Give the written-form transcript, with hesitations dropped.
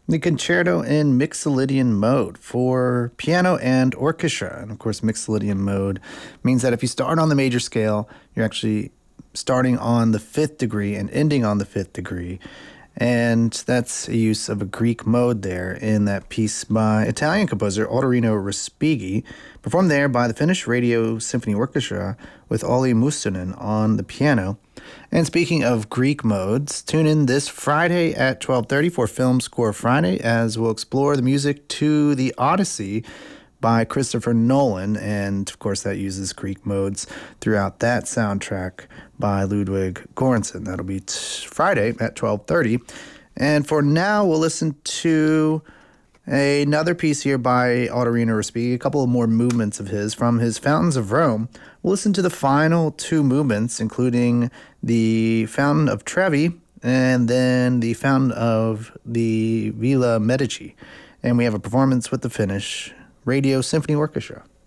The concerto in Mixolydian mode for piano and orchestra. And of course, Mixolydian mode means that if you start on the major scale, you're actually starting on the fifth degree and ending on the fifth degree. And that's a use of a Greek mode there in that piece by Italian composer Ottorino Respighi, performed there by the Finnish Radio Symphony Orchestra with Olli Mustonen on the piano. And speaking of Greek modes, tune in this Friday at 12:30 for Film Score Friday as we'll explore the music to The Odyssey by Christopher Nolan, and of course that uses Greek modes throughout that soundtrack by Ludwig Göransson. That'll be Friday at 12:30. And for now, we'll listen to another piece here by Ottorino Respighi, a couple of more movements of his from his Fountains of Rome. We'll listen to the final two movements, including the Fountain of Trevi and then the Fountain of the Villa Medici. And we have a performance with the Finnish Radio Symphony Orchestra.